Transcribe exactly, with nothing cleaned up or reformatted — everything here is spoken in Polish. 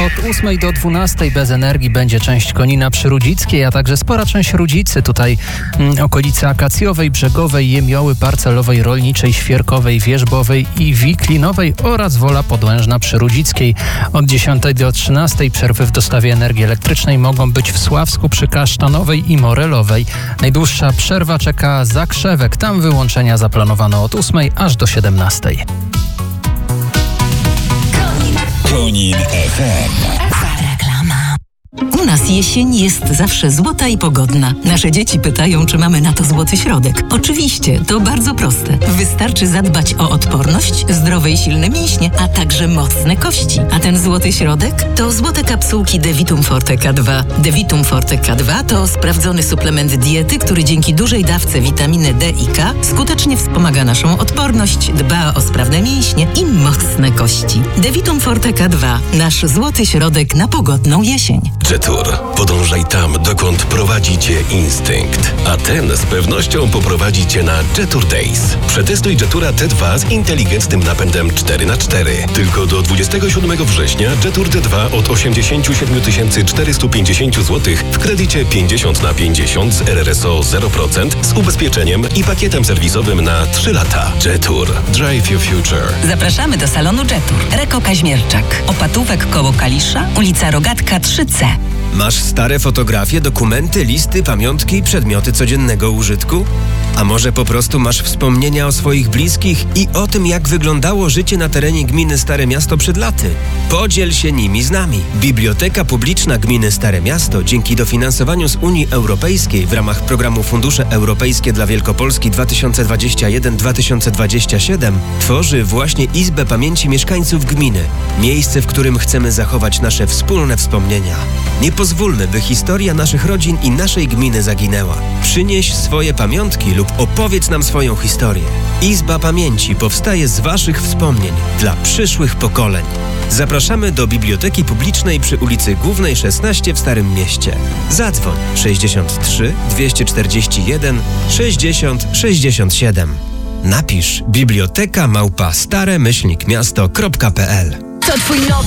Od ósmej do dwunastej bez energii będzie część Konina Przyrudzickiej, a także spora część Rudzicy. Tutaj mm, okolice Akacjowej, Brzegowej, Jemioły, Parcelowej, Rolniczej, Świerkowej, Wierzbowej i Wiklinowej oraz Wola Podłężna Przyrudzickiej. Od dziesiątej do trzynastej przerwy w dostawie energii elektrycznej mogą być w Sławsku przy Kasztanowej i Morelowej. Najdłuższa przerwa czeka Zakrzewek. Tam wyłączenia zaplanowano od ósmej aż do siedemnastej. Konin F M. Reklama. U nas jesień jest zawsze złota i pogodna. Nasze dzieci pytają, czy mamy na to złoty środek. Oczywiście, to bardzo proste. Wystarczy zadbać o odporność, zdrowe i silne mięśnie, a także mocne kości. A ten złoty środek to złote kapsułki Devitum Forte K dwa. Devitum Forte K dwa to sprawdzony suplement diety, który dzięki dużej dawce witaminy D i K skutecznie wspomaga naszą odporność, dba o sprawne mięśnie i mocne kości. Devitum Forte K dwa. Nasz złoty środek na pogodną jesień. Jetur. Podążaj tam, dokąd prowadzi Cię instynkt. A ten z pewnością poprowadzi Cię na Jetur Days. Przetestuj Jetura T dwa z inteligentnym napędem cztery na cztery. Tylko do dwudziestego siódmego września Jetur D dwa od osiemdziesiąt siedem tysięcy czterysta pięćdziesiąt złotych w kredycie pięćdziesiąt na pięćdziesiąt z R R S O zero procent z ubezpieczeniem i pakietem serwisowym na trzy lata. Jetur. Drive your future. Zapraszamy do salonu Jetur. Reko Kaźmierczak. Opatówek koło Kalisza, ulica Rogatka trzy C. Masz stare fotografie, dokumenty, listy, pamiątki, przedmioty codziennego użytku? A może po prostu masz wspomnienia o swoich bliskich i o tym, jak wyglądało życie na terenie gminy Stare Miasto przed laty? Podziel się nimi z nami. Biblioteka Publiczna Gminy Stare Miasto dzięki dofinansowaniu z Unii Europejskiej w ramach programu Fundusze Europejskie dla Wielkopolski dwa tysiące dwadzieścia jeden do dwa tysiące dwudziestego siódmego tworzy właśnie Izbę Pamięci Mieszkańców Gminy. Miejsce, w którym chcemy zachować nasze wspólne wspomnienia. Nie pozwólmy, by historia naszych rodzin i naszej gminy zaginęła. Przynieś swoje pamiątki lub opowiedz nam swoją historię. Izba Pamięci powstaje z Waszych wspomnień dla przyszłych pokoleń. Zapraszamy do Biblioteki Publicznej przy ulicy Głównej szesnaście w Starym Mieście. Zadzwoń sześćdziesiąt trzy dwieście czterdzieści jeden sześćdziesiąt sześćdziesiąt siedem. Napisz biblioteka małpa stare myślnik miasto kropka p l. To twój nowy